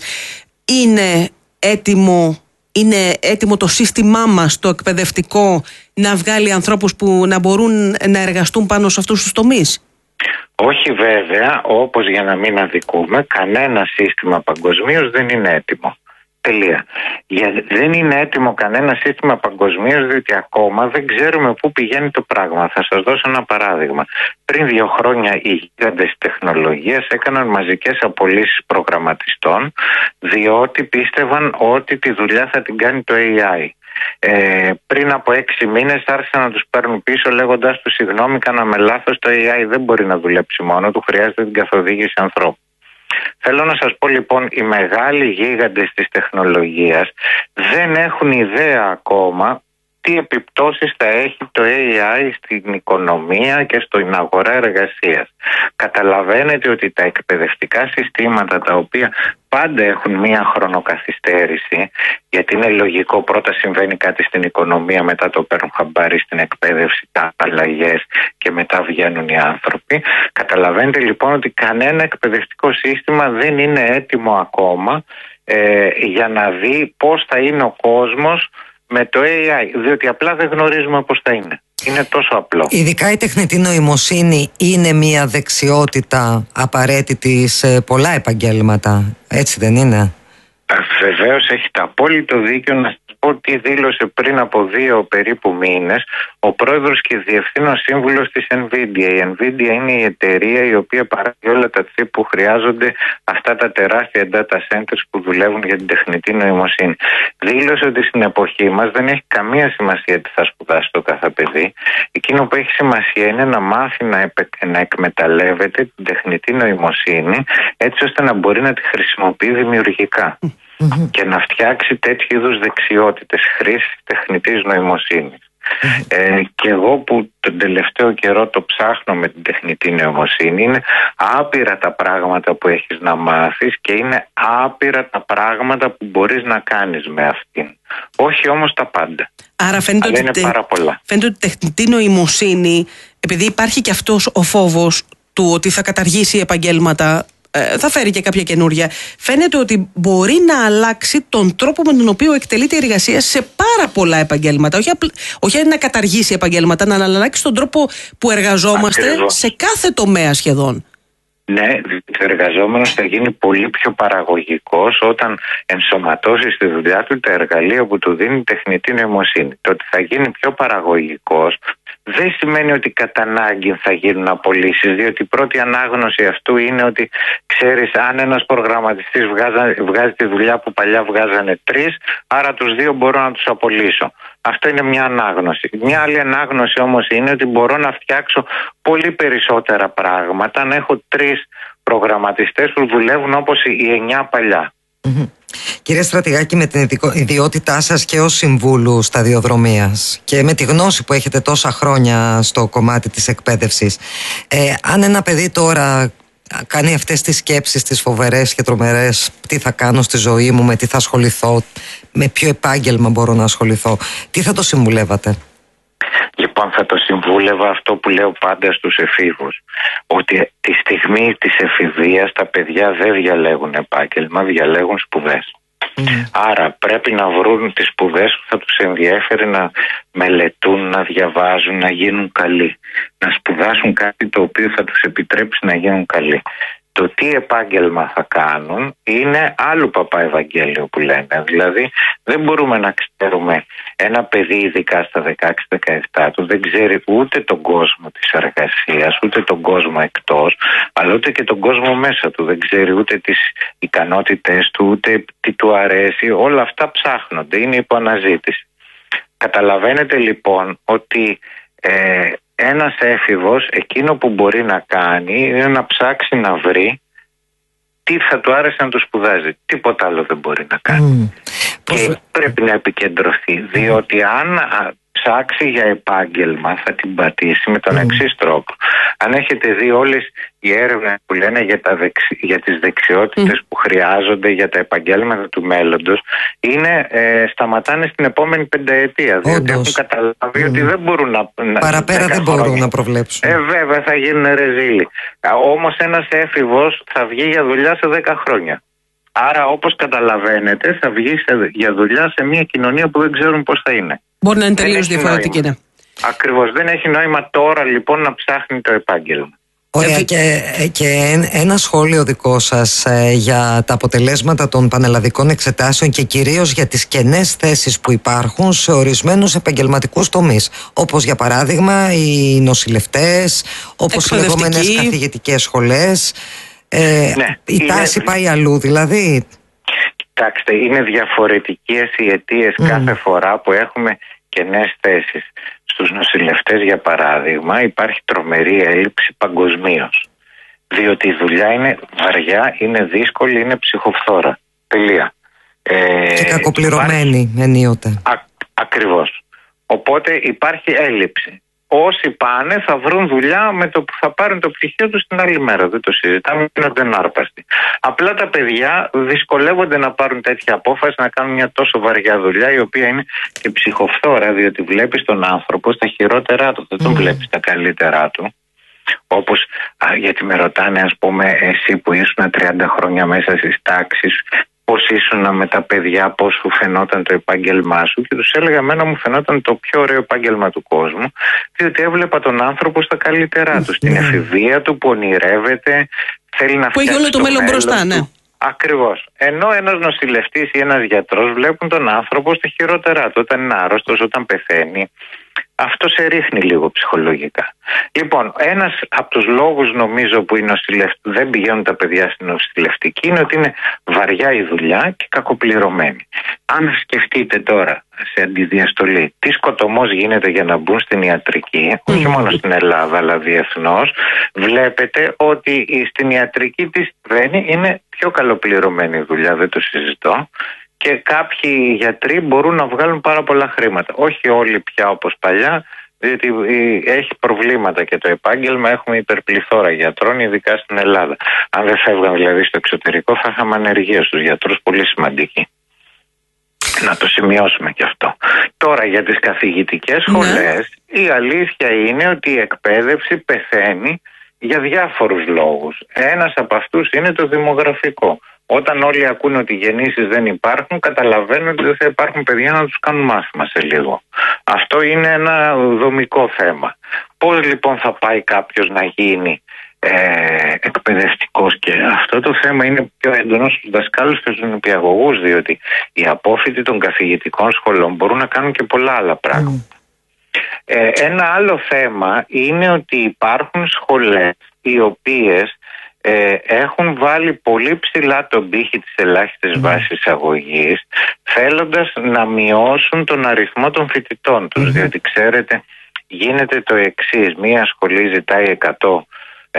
είναι έτοιμο, είναι έτοιμο το σύστημά μας, το εκπαιδευτικό, να βγάλει ανθρώπους που να μπορούν να εργαστούν πάνω σε αυτούς τους τομείς?
Όχι βέβαια, όπως για να μην αδικούμε, κανένα σύστημα παγκοσμίως δεν είναι έτοιμο. Τελεία. Για, δεν είναι έτοιμο κανένα σύστημα παγκοσμίως, διότι ακόμα δεν ξέρουμε πού πηγαίνει το πράγμα. Θα σας δώσω ένα παράδειγμα. Πριν δύο χρόνια οι γίγαντες τεχνολογίας έκαναν μαζικές απολύσεις προγραμματιστών, διότι πίστευαν ότι τη δουλειά θα την κάνει το έι άι. Ε, πριν από έξι μήνες άρχισαν να τους παίρνουν πίσω, λέγοντας τους συγγνώμη, κάναμε λάθος, το έι άι δεν μπορεί να δουλέψει μόνο του, χρειάζεται την καθοδήγηση ανθρώπου. Θέλω να σας πω λοιπόν, οι μεγάλοι γίγαντες της τεχνολογίας δεν έχουν ιδέα ακόμα τι επιπτώσεις θα έχει το έι άι στην οικονομία και στην αγορά εργασίας. Καταλαβαίνετε ότι τα εκπαιδευτικά συστήματα, τα οποία πάντα έχουν μία χρονοκαθυστέρηση, γιατί είναι λογικό, πρώτα συμβαίνει κάτι στην οικονομία, μετά το παίρνουν χαμπάρι στην εκπαίδευση, τα αλλαγές και μετά βγαίνουν οι άνθρωποι. Καταλαβαίνετε λοιπόν ότι κανένα εκπαιδευτικό σύστημα δεν είναι έτοιμο ακόμα ε, για να δει πώς θα είναι ο κόσμος με το έι άι, διότι απλά δεν γνωρίζουμε πώς θα είναι. Είναι τόσο απλό.
Ειδικά η τεχνητή νοημοσύνη είναι μια δεξιότητα απαραίτητη σε πολλά επαγγέλματα, έτσι δεν είναι?
Βεβαίως έχετε απόλυτο δίκιο. Να σας πω τι δήλωσε πριν από δύο περίπου μήνες ο πρόεδρος και διευθύνων σύμβουλος της Nvidia. Η Nvidia είναι η εταιρεία η οποία παράγει όλα τα chip που χρειάζονται, αυτά τα τεράστια data centers που δουλεύουν για την τεχνητή νοημοσύνη. Δήλωσε ότι στην εποχή μας δεν έχει καμία σημασία τι θα σπουδάσει το κάθε παιδί. Εκείνο που έχει σημασία είναι να μάθει να, επε... να εκμεταλλεύεται την τεχνητή νοημοσύνη, έτσι ώστε να μπορεί να τη χρησιμοποιεί δημιουργικά. Mm-hmm. Και να φτιάξει τέτοιου είδους δεξιότητες χρήσης τεχνητής νοημοσύνης. Mm-hmm. Ε, και εγώ που τον τελευταίο καιρό το ψάχνω με την τεχνητή νοημοσύνη, είναι άπειρα τα πράγματα που έχεις να μάθεις και είναι άπειρα τα πράγματα που μπορείς να κάνεις με αυτήν. Όχι όμως τα πάντα.
Άρα φαίνεται ότι,
είναι
τε...
πάρα πολλά.
φαίνεται ότι η τεχνητή νοημοσύνη, επειδή υπάρχει και αυτός ο φόβος του ότι θα καταργήσει επαγγέλματα, θα φέρει και κάποια καινούρια, φαίνεται ότι μπορεί να αλλάξει τον τρόπο με τον οποίο εκτελείται η εργασία σε πάρα πολλά επαγγέλματα. Όχι, απλ... όχι να καταργήσει επαγγέλματα, να αλλάξει τον τρόπο που εργαζόμαστε. Ακριβώς. Σε κάθε τομέα σχεδόν.
Ναι, ο εργαζόμενος θα γίνει πολύ πιο παραγωγικός όταν ενσωματώσει στη δουλειά του τα εργαλεία που του δίνει η τεχνητή νοημοσύνη. Το ότι θα γίνει πιο παραγωγικός δεν σημαίνει ότι κατά ανάγκη θα γίνουν απολύσεις, διότι η πρώτη ανάγνωση αυτού είναι ότι, ξέρεις, αν ένας προγραμματιστής βγάζει, βγάζει τη δουλειά που παλιά βγάζανε τρεις, άρα τους δύο μπορώ να τους απολύσω. Αυτό είναι μια ανάγνωση. Μια άλλη ανάγνωση όμως είναι ότι μπορώ να φτιάξω πολύ περισσότερα πράγματα, να έχω τρεις προγραμματιστές που δουλεύουν όπως οι εννιά παλιά.
Mm-hmm. Κύριε Στρατηγάκη, με την ιδιότητά σας και ως συμβούλου σταδιοδρομίας και με τη γνώση που έχετε τόσα χρόνια στο κομμάτι της εκπαίδευσης, ε, αν ένα παιδί τώρα κάνει αυτές τις σκέψεις, τις φοβερές και τρομερές, τι θα κάνω στη ζωή μου, με τι θα ασχοληθώ, με ποιο επάγγελμα μπορώ να ασχοληθώ, τι θα το συμβουλεύατε?
Λοιπόν, θα το συμβούλευα αυτό που λέω πάντα στους εφήβους, ότι τη στιγμή της εφηβείας τα παιδιά δεν διαλέγουν επάγγελμα, διαλέγουν σπουδές. Mm. Άρα πρέπει να βρουν τις σπουδές που θα τους ενδιέφερε να μελετούν, να διαβάζουν, να γίνουν καλοί. Να σπουδάσουν κάτι το οποίο θα τους επιτρέψει να γίνουν καλοί. Το τι επάγγελμα θα κάνουν είναι άλλου παπά Ευαγγέλιο που λένε. Δηλαδή δεν μπορούμε να ξέρουμε ένα παιδί, ειδικά στα δεκαέξι δεκαεπτά του, δεν ξέρει ούτε τον κόσμο της εργασίας, ούτε τον κόσμο εκτός, αλλά ούτε και τον κόσμο μέσα του. Δεν ξέρει ούτε τις ικανότητες του, ούτε τι του αρέσει. Όλα αυτά ψάχνονται, είναι υπό αναζήτηση. Καταλαβαίνετε λοιπόν ότι ε, ένας έφηβος εκείνο που μπορεί να κάνει είναι να ψάξει να βρει τι θα του άρεσε να του σπουδάζει. Τίποτα άλλο δεν μπορεί να κάνει. Mm. Και Πώς... πρέπει να επικεντρωθεί, διότι αν ψάξει για επάγγελμα θα την πατήσει με τον mm. εξής τρόπο. Αν έχετε δει όλες οι έρευνες που λένε για, τα δεξι... για τις δεξιότητες mm. που χρειάζονται για τα επαγγέλματα του μέλλοντος, είναι, ε, σταματάνε στην επόμενη πενταετία. Διότι έχουν καταλάβει mm. ότι δεν μπορούν να...
Παραπέρα δεν μπορούν χρόνια. να προβλέψουν.
Ε, βέβαια θα γίνουν ρεζίλοι. Όμως ένας έφηβος θα βγει για δουλειά σε δέκα χρόνια. Άρα, όπως καταλαβαίνετε, θα βγει σε, για δουλειά σε μια κοινωνία που δεν ξέρουν πώς θα είναι.
Μπορεί να είναι τελείως διαφορετική, ναι.
Ακριβώς. Δεν έχει νόημα τώρα λοιπόν να ψάχνει το επάγγελμα.
Ωραία, και, και ένα σχόλιο δικό σας ε, για τα αποτελέσματα των πανελλαδικών εξετάσεων και κυρίως για τις κενές θέσεις που υπάρχουν σε ορισμένους επαγγελματικούς τομείς, όπως για παράδειγμα οι νοσηλευτές, όπως οι λεγόμενες καθηγητικές σχολές. Ε, ναι, η είναι... τάση πάει αλλού δηλαδή.
Κοιτάξτε, είναι διαφορετικές οι αιτίες mm. κάθε φορά που έχουμε κενές θέσεις. Στους νοσηλευτές, για παράδειγμα, υπάρχει τρομερή έλλειψη παγκοσμίως. Διότι η δουλειά είναι βαριά, είναι δύσκολη, είναι ψυχοφθόρα. Τελεία.
Ε, και κακοπληρωμένη υπάρχει... ενίοτε.
Α, ακριβώς. Οπότε υπάρχει έλλειψη. Όσοι πάνε θα βρουν δουλειά με το που θα πάρουν το πτυχίο τους την άλλη μέρα. Δεν το συζητάμε, είναι άρπαστοι. Απλά τα παιδιά δυσκολεύονται να πάρουν τέτοια απόφαση, να κάνουν μια τόσο βαριά δουλειά, η οποία είναι και ψυχοφθόρα, διότι βλέπεις τον άνθρωπο στα χειρότερά του, δεν τον mm. βλέπεις στα καλύτερά του. Όπως, α, γιατί με ρωτάνε, ας πούμε, εσύ που ήσουν τριάντα χρόνια μέσα στις τάξεις, πώς ήσουν με τα παιδιά, πώς σου φαινόταν το επάγγελμά σου, και τους έλεγα, εμένα μου φαινόταν το πιο ωραίο επάγγελμα του κόσμου, διότι έβλεπα τον άνθρωπο στα καλύτερά του, στην εφηβεία του που ονειρεύεται, θέλει να φτιάξει. Που έχει όλο το μέλλον μπροστά, ναι. Ακριβώς. Ενώ ένας νοσηλευτής ή ένας γιατρός βλέπουν τον άνθρωπο στα χειρότερά του, όταν είναι άρρωστος, όταν πεθαίνει. Αυτό σε ρίχνει λίγο ψυχολογικά. Λοιπόν, ένας από τους λόγους, νομίζω, που οι νοσηλευτές δεν πηγαίνουν τα παιδιά στην νοσηλευτική είναι ότι είναι βαριά η δουλειά και κακοπληρωμένη. Αν σκεφτείτε τώρα, σε αντιδιαστολή, τι σκοτωμός γίνεται για να μπουν στην ιατρική, mm. όχι μόνο στην Ελλάδα αλλά διεθνώς, βλέπετε ότι στην ιατρική τι συμβαίνει, είναι πιο καλοπληρωμένη η δουλειά, δεν το συζητώ. Και κάποιοι γιατροί μπορούν να βγάλουν πάρα πολλά χρήματα. Όχι όλοι πια όπως παλιά, διότι έχει προβλήματα και το επάγγελμα. Έχουμε υπερπληθώρα γιατρών, ειδικά στην Ελλάδα. Αν δεν φεύγαν δηλαδή στο εξωτερικό, θα είχαμε ανεργία στους γιατρούς πολύ σημαντική. Να το σημειώσουμε και αυτό. Τώρα για τις καθηγητικές σχολές, ναι. η αλήθεια είναι ότι η εκπαίδευση πεθαίνει για διάφορους λόγους. Ένας από αυτούς είναι το δημογραφικό. Όταν όλοι ακούνε ότι οι γεννήσεις δεν υπάρχουν, καταλαβαίνουν ότι δεν θα υπάρχουν παιδιά να τους κάνουν μάθημα σε λίγο. Αυτό είναι ένα δομικό θέμα. Πώς λοιπόν θα πάει κάποιος να γίνει ε, εκπαιδευτικός, και αυτό το θέμα είναι πιο έντονο στους δασκάλους και στους νηπιαγωγούς, διότι οι απόφοιτοι των καθηγητικών σχολών μπορούν να κάνουν και πολλά άλλα πράγματα. Mm. Ε, ένα άλλο θέμα είναι ότι υπάρχουν σχολές οι οποίες Ε, έχουν βάλει πολύ ψηλά τον πύχη της ελάχιστης mm. βάσης εισαγωγής, θέλοντας να μειώσουν τον αριθμό των φοιτητών τους. Mm. Διότι ξέρετε, γίνεται το εξής: μία σχολή ζητάει εκατό, ε,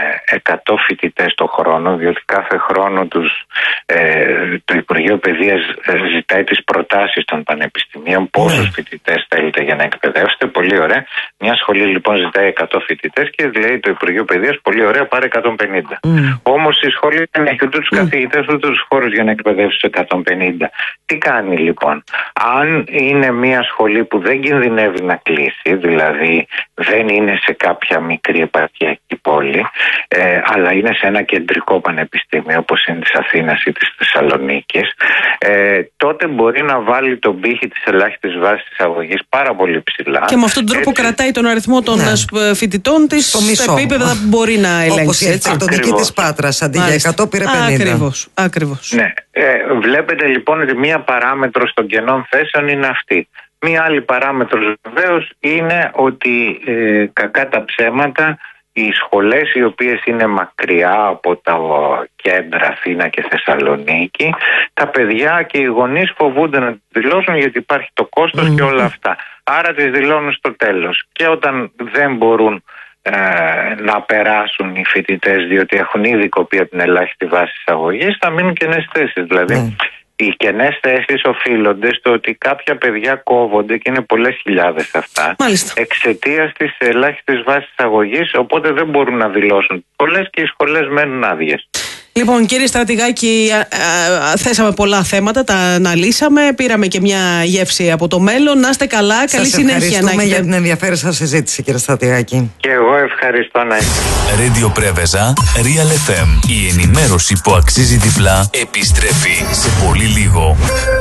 εκατό φοιτητές το χρόνο, διότι κάθε χρόνο τους, ε, το Υπουργείο Παιδείας ζητάει τις προτάσεις των πανεπιστημίων, πόσους mm. φοιτητές θέλετε για να εκπαιδεύσετε. Πολύ ωραία. Μια σχολή λοιπόν ζητάει εκατό φοιτητές και λέει το Υπουργείο Παιδείας, πολύ ωραία, πάρε εκατόν πενήντα. Mm. Όμως η σχολή δεν έχει ούτε τους mm. καθηγητές ούτε τους χώρους για να εκπαιδεύσει τους εκατόν πενήντα. Τι κάνει λοιπόν? Αν είναι μια σχολή που δεν κινδυνεύει να κλείσει, δηλαδή δεν είναι σε κάποια μικρή επαρχιακή πόλη, ε, αλλά είναι σε ένα κεντρικό πανεπιστήμιο όπως είναι της Αθήνας ή της Θεσσαλονίκης, ε, τότε μπορεί να βάλει τον πύχη της ελάχιστης βάσης εισαγωγής πάρα πολύ ψηλά. Και με αυτόν τον τρόπο έτσι κρατάει τον αριθμό των ναι. φοιτητών της στο επίπεδα που μπορεί να ελέγξει. Όπως η εξαρτητική της Πάτρας, αντί για εκατό πήρε πενήντα. Ακριβώς, ακριβώς. Ναι. Ε, βλέπετε λοιπόν ότι μία παράμετρος των κενών θέσεων είναι αυτή. Μία άλλη παράμετρος βεβαίως είναι ότι ε, κακά τα ψέματα, οι σχολές οι οποίες είναι μακριά από τα κέντρα Αθήνα και Θεσσαλονίκη, τα παιδιά και οι γονείς φοβούνται να τις δηλώσουν γιατί υπάρχει το κόστος mm. και όλα αυτά. Άρα τις δηλώνουν στο τέλος. Και όταν δεν μπορούν ε, να περάσουν οι φοιτητές διότι έχουν ήδη κοπεί από την ελάχιστη βάση εισαγωγής, θα μείνουν κενές θέσεις. Δηλαδή mm. οι κενές θέσεις οφείλονται στο ότι κάποια παιδιά κόβονται, και είναι πολλές χιλιάδες αυτά, εξαιτίας της ελάχιστης βάσης εισαγωγής, οπότε δεν μπορούν να δηλώσουν. Πολλές και οι σχολές μένουν άδειες. Λοιπόν, κύριε Στρατηγάκη, α, α, θέσαμε πολλά θέματα, τα αναλύσαμε, πήραμε και μια γεύση από το μέλλον. Να είστε καλά, καλή συνέχεια. Σας ευχαριστούμε για την ενδιαφέρουσα συζήτηση, κύριε Στρατηγάκη. Και εγώ ευχαριστώ να είστε.
Radio Πρέβεζα, Real εφ εμ. Η ενημέρωση που αξίζει διπλά επιστρέφει σε πολύ λίγο.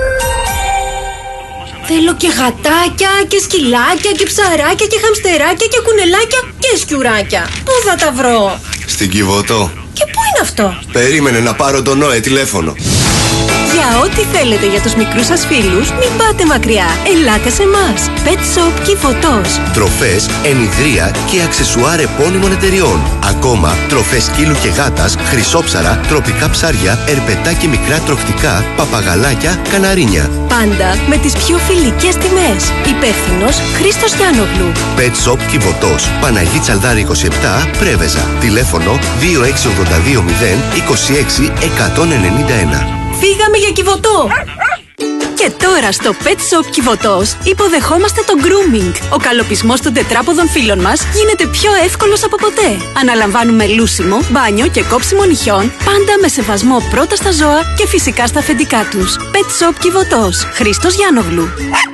Θέλω και γατάκια και σκυλάκια και ψαράκια και χαμστεράκια και κουνελάκια και σκιουράκια. Πού θα τα βρω?
Στην Κιβωτό.
Και πού είναι αυτό?
Περίμενε να πάρω τον Νόε τηλέφωνο.
Για ό,τι θέλετε για τους μικρούς σας φίλους, μην πάτε μακριά. Ελάτε σε εμάς. Pet Shop Κιβωτός.
Τροφές, ενιδρία και αξεσουάρ επώνυμων εταιριών. Ακόμα, τροφές σκύλου και γάτας, χρυσόψαρα, τροπικά ψάρια, ερπετά και μικρά τροχτικά, παπαγαλάκια, καναρίνια.
Πάντα με τις πιο φιλικές τιμές. Υπεύθυνος Χρήστος Γιάννογλου.
Pet Shop Κιβωτός. Παναγή Τσαλδάρη είκοσι επτά, Πρέβεζα. Τηλέφωνο δύο έξι οκτώ δύο μηδέν είκοσι έξι εκατόν ενενήντα ένα.
Φύγαμε για Κιβωτό! Και τώρα στο Pet Shop Κιβωτός υποδεχόμαστε το grooming. Ο καλοπισμός των τετράποδων φίλων μας γίνεται πιο εύκολος από ποτέ. Αναλαμβάνουμε λούσιμο, μπάνιο και κόψιμο νυχιών, πάντα με σεβασμό πρώτα στα ζώα και φυσικά στα αφεντικά τους. Pet Shop Κιβωτός. Χρήστος Γιάννογλου.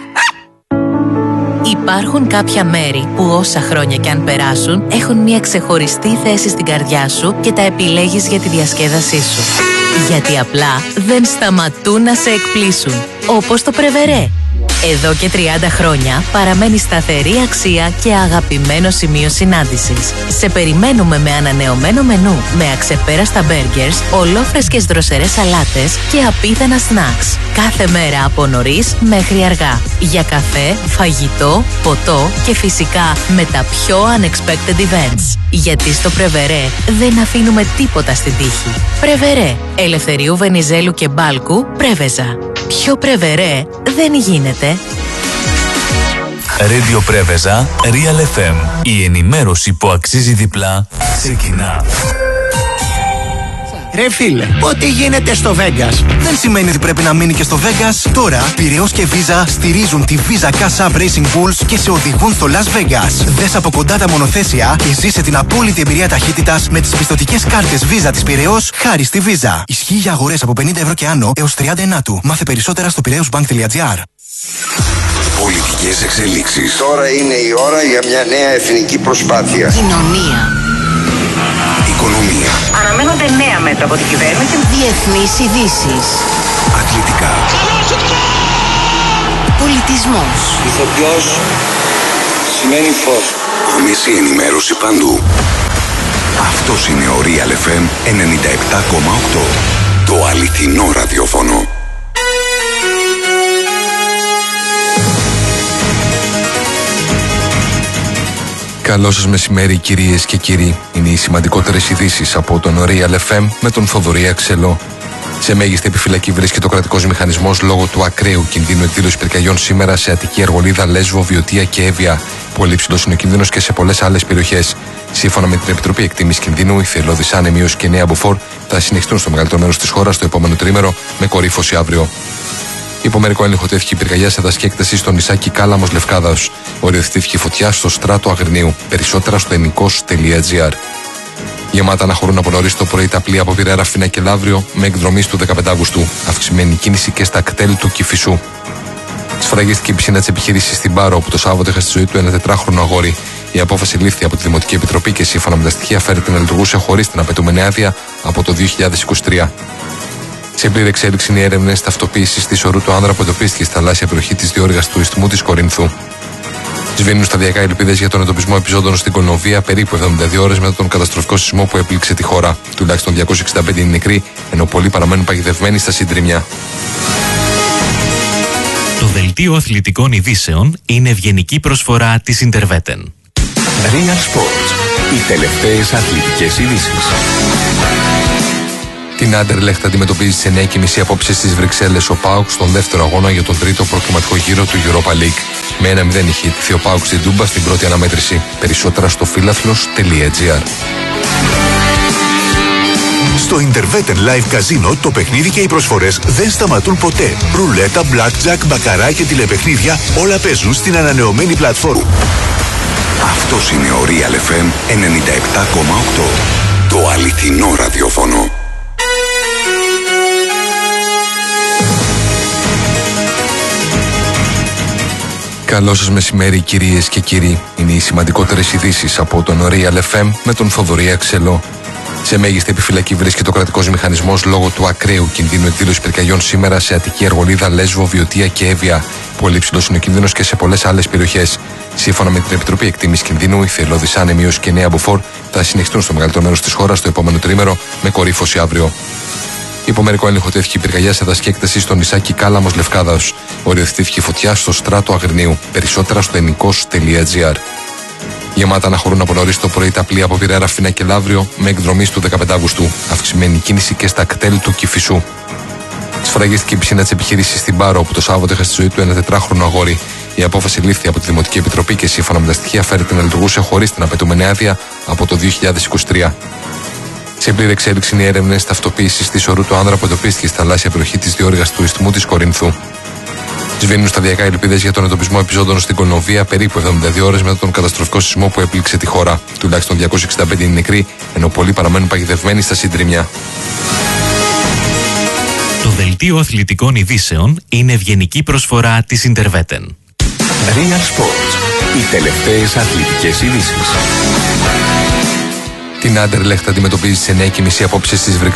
Υπάρχουν κάποια μέρη που όσα χρόνια κι αν περάσουν έχουν μια ξεχωριστή θέση στην καρδιά σου και τα επιλέγεις για τη διασκέδασή σου. Γιατί απλά δεν σταματούν να σε εκπλήσουν. Όπως το Πρεβερέ. Εδώ και τριάντα χρόνια παραμένει σταθερή αξία και αγαπημένο σημείο συνάντησης. Σε περιμένουμε με ανανεωμένο μενού, με αξεπέραστα μπέργκερς, ολόφρεσκες δροσερές σαλάτες και απίθανα σνακς. Κάθε μέρα από νωρίς μέχρι αργά. Για καφέ, φαγητό, ποτό και φυσικά με τα πιο unexpected events. Γιατί στο Πρεβερέ δεν αφήνουμε τίποτα στην τύχη. Πρεβερέ. Ελευθερίου Βενιζέλου και Μπάλκου, Πρέβεζα. Πιο Πρεβερέ δεν γίνεται.
Radio Πρέβεζα, Real εφ εμ. Η ενημέρωση που αξίζει διπλά ξεκινά.
Ρε φίλε, ό,τι γίνεται στο Vegas δεν σημαίνει ότι πρέπει να μείνει και στο Vegas. Τώρα, Πειραιώς και Visa στηρίζουν τη Visa Cash App Racing Bulls και σε οδηγούν στο Las Vegas. Δες από κοντά τα μονοθέσια και ζήσε την απόλυτη εμπειρία ταχύτητας με τις πιστωτικές κάρτες Visa της Πειραιώς χάρη στη Visa. Ισχύει για αγορές από πενήντα ευρώ και άνω έως τριάντα ενάτου. Μάθε περισσότερα στο πειραιώσbank.gr.
Πολιτικές εξελίξεις.
Τώρα είναι η ώρα για μια νέα εθνική προσπάθεια.
Κοινωνία.
Οικονομία.
Αναμένονται νέα μέτρα από την κυβέρνηση. Διεθνείς ειδήσεις.
Αθλητικά.
Πολιτισμός.
Ηθοποιός σημαίνει φως.
Άμεση ενημέρωση παντού. Αυτός είναι ο Real εφ εμ ενενήντα επτά κόμμα οκτώ. Το αληθινό ραδιόφωνο.
Καλό σας μεσημέρι κυρίες και κύριοι. Είναι οι σημαντικότερες ειδήσεις από τον Real εφ εμ με τον Θοδωρή Αξελό. Σε μέγιστη επιφυλακή βρίσκεται ο κρατικός μηχανισμός λόγω του ακραίου κινδύνου εκδήλωσης πυρκαγιών σήμερα σε Αττική, Αργολίδα, Λέσβο, Βιωτία και Εύβοια. Πολύ ψηλός είναι ο κίνδυνος και σε πολλές άλλες περιοχές. Σύμφωνα με την Επιτροπή Εκτίμησης Κινδύνου, οι θελώδεις άνεμοι έως και νέα μποφόρ θα συνεχιστούν στο μεγαλύτερο μέρος της χώρας το επόμενο τρίμηνο με κορύφωση αύριο. Υπό μερικό έλεγχο τέθηκε η πυρκαγιά σε δασική έκταση στο νησάκι Κάλαμος Λευκάδας. Οριοθετήθηκε φωτιά στο στράτο Αγρινίου. Περισσότερα στο ενικός τελεία τζι άρ. Γεμάτα να χωρούν από νωρίς το πρωί τα πλοία από Πειραιά, Ραφίνα και Λαύριο με εκδρομή του δεκαπέντε Αυγούστου. Αυξημένη κίνηση και στα κτέλ του Κηφισού. Σφραγίστηκε η πισίνα της επιχείρησης στην Πάρο, όπου το Σάββατο είχε στη ζωή του ένα τετράχρονο αγόρι. Η απόφαση λήφθη από τη Δημοτική Επιτροπή και σύμφωνα με τα στοιχεία φέρεται να λειτουργούσε χωρίς την απαιτούμενη άδεια από το δύο χιλιάδες είκοσι τρία. Σε πλήρη εξέλιξη είναι οι έρευνες ταυτοποίησης της ορού του άνδρα που εντοπίστηκε στη θαλάσσια περιοχή της διόρυγας του Ισθμού της Κορίνθου. Σβήνουν σταδιακά οι ελπίδες για τον εντοπισμό επιζώντων στην Κολομβία περίπου εβδομήντα δύο ώρες μετά τον καταστροφικό σεισμό που έπληξε τη χώρα. Τουλάχιστον διακόσιοι εξήντα πέντε είναι νεκροί, ενώ πολλοί παραμένουν παγιδευμένοι στα συντριμμιά.
Το δελτίο αθλητικών ειδήσεων είναι ευγενική προσφορά της Interveten.
Real Sports. Οι τελευταίες αθλητικές ειδήσεις.
Την Άντερλεχτ αντιμετωπίζει στις εννιά και μισή απόψε στις Βρυξέλλες ο ΠΑΟΚ στον δεύτερο αγώνα για τον τρίτο προκριματικό γύρο του Europa League. Με ένα μηδέν είχε ιτηθεί ο ΠΑΟΚ στην Τούμπα στην πρώτη αναμέτρηση. Περισσότερα στο φίλαθλος τελεία τζι άρ.
Στο Interveten Live Casino το παιχνίδι και οι προσφορές δεν σταματούν ποτέ. Ρουλέτα, blackjack, μπακαρά και τηλεπαιχνίδια όλα παίζουν στην ανανεωμένη πλατφόρμα. Αυτός είναι ο Real εφ εμ ενενήντα επτά κόμμα οκτώ. Το αληθινό ραδιόφωνο.
Καλό σας μεσημέρι κυρίες και κύριοι. Είναι οι σημαντικότερες ειδήσεις από τον Real εφ εμ με τον Θοδωρή Αξελό. Σε μέγιστη επιφυλακή βρίσκεται ο κρατικός μηχανισμός λόγω του ακραίου κινδύνου εκδήλωσης πυρκαγιών σήμερα σε Αττική, Αργολίδα, Λέσβο, Βιωτία και Εύβοια. Πολύ ψηλός είναι ο κίνδυνος και σε πολλές άλλες περιοχές. Σύμφωνα με την Επιτροπή Εκτίμησης Κινδύνου, οι θελώδεις άνεμοι έως και νέα μποφόρ θα συνεχιστούν στο μεγαλύτερο μέρος της χώρας το επόμενο τρίμηνο, με κορύφωση αύριο. Υπό μερικό έλεγχο τέθηκε η πυρκαγιά σε δασική έκταση στο νησάκι Κάλαμος Λευκάδας. Οριοθετήθηκε φωτιά στο στράτο Αγρινίου. Περισσότερα στο ενικός τελεία τζι άρ. Γεμάτα να χωρούν από νωρίς το πρωί τα πλοία από Πειραιά, Ραφίνα και Λαύριο με εκδρομή του δεκαπέντε Αυγούστου. Αυξημένη κίνηση και στα κτέλ του Κηφισού. Σφραγίστηκε η πισίνα της επιχείρησης στην Πάρο, όπου το Σάββατο είχα στη ζωή του ένα τετράχρονο αγόρι. Η απόφαση λήφθη από τη Δημοτική Επιτροπή και σύμφωνα με τα στοιχεία φέρεται να λειτουργούσε χωρίς την απαιτούμενη άδεια από το δύο χιλιάδες είκοσι τρία. Σε πλήρη εξέλιξη είναι οι έρευνες ταυτοποίησης της ορού του άνδρα που εντοπίστηκε στη θαλάσσια περιοχή της διόρυγας του Ισθμού της Κορινθού. Σβήνουν σταδιακά ελπίδες για τον εντοπισμό επιζώντων στην Κολομβία περίπου εβδομήντα δύο ώρες μετά τον καταστροφικό σεισμό που έπληξε τη χώρα. Τουλάχιστον διακόσιοι εξήντα πέντε είναι νεκροί, ενώ πολλοί παραμένουν παγιδευμένοι στα συντριμμιά.
Το δελτίο αθλητικών ειδήσεων είναι ευγενική προσφορά της Interveten.
Real Sports. Οι τελευταίες αθλητικές ειδήσεις.
Την Άντερλεχτ αντιμετωπίζει στις εννιά και μισή απόψε στις Βρυξέλλες.